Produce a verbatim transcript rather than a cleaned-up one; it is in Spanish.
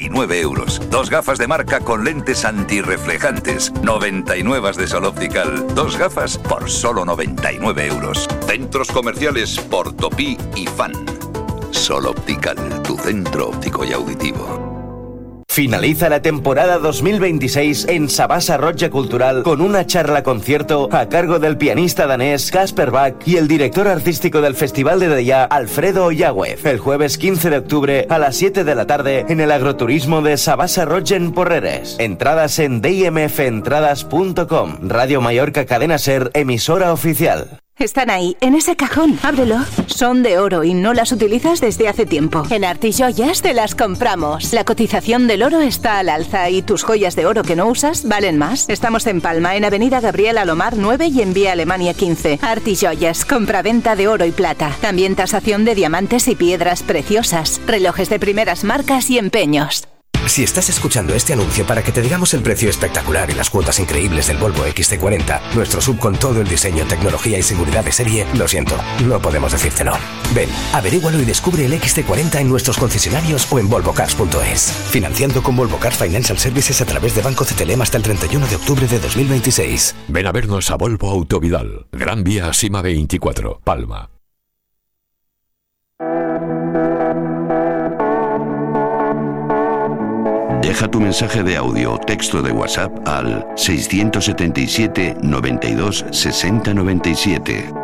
veintinueve euros. Dos gafas de marca con lentes antirreflejantes, noventa y nueve de Sol Optical. Dos gafas por solo noventa y nueve euros. Centros comerciales Portopí y Fan. Sol Optical, tu centro óptico y auditivo. Finaliza la temporada dos mil veintiséis en Sabasa Roja Cultural con una charla concierto a cargo del pianista danés Kasper Bach y el director artístico del Festival de Deià, Alfredo Oyagüez, el jueves quince de octubre a las siete de la tarde en el agroturismo de Sabasa Roja en Porreres. Entradas en d m f entradas punto com. Radio Mallorca Cadena Ser, emisora oficial. Están ahí, en ese cajón. Ábrelo. Son de oro y no las utilizas desde hace tiempo. En Artijoyas te las compramos. La cotización del oro está al alza y tus joyas de oro que no usas valen más. Estamos en Palma, en Avenida Gabriel Alomar nueve y en Vía Alemania quince. Artijoyas, compraventa de oro y plata. También tasación de diamantes y piedras preciosas. Relojes de primeras marcas y empeños. Si estás escuchando este anuncio para que te digamos el precio espectacular y las cuotas increíbles del Volvo equis ce cuarenta, nuestro sub con todo el diseño, tecnología y seguridad de serie, lo siento, no podemos decírtelo. Ven, averígualo y descubre el equis ce cuarenta en nuestros concesionarios o en volvo cars punto es. Financiando con Volvo Cars Financial Services a través de Banco C T L M hasta el treinta y uno de octubre de dos mil veintiséis. Ven a vernos a Volvo Autovidal, Gran Vía Sima veinticuatro, Palma. Deja tu mensaje de audio o texto de WhatsApp al seiscientos setenta y siete, noventa y dos, sesenta, noventa y siete.